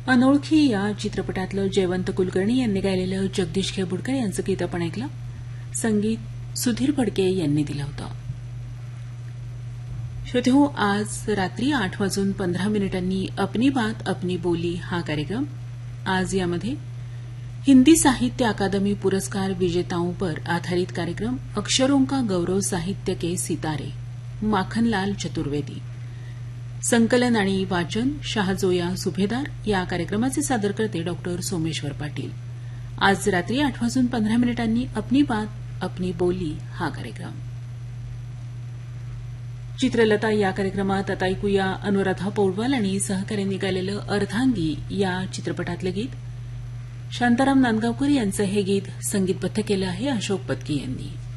अनोळखी या चित्रपटातलं जयवंत कुलकर्णी यांनी गायलेलं जगदीश खेबुडकर यांचं गीत आपण ऐकलं. संगीत सुधीर फडके यांनी दिलं होतं. श्रोतेहो, आज रात्री 8:15 अपनी बात अपनी बोली हा कार्यक्रम. आज यामध्ये हिंदी साहित्य अकादमी पुरस्कार विजेताओं पर आधारित कार्यक्रम अक्षरों का गौरव साहित्य के सितारे माखनलाल चतुर्वेदी, संकलन आणि वाचन शाहजोया सुभेदार. या कार्यक्रमाचे सादरकर्ते डॉ सोमेश्वर पाटील. आज रात्री 8:15 अपनी बात अपनी बोली हा कार्यक्रम. चित्रलता या कार्यक्रमात आता ऐकूया अनुराधा पौडवाल आणि सहकार्याने गायलेलं अर्धांगी या चित्रपटातलं गीत. शांताराम नांदगावकर यांचं हे गीत संगीतबद्ध केलं आहे अशोक पत्की यांनी.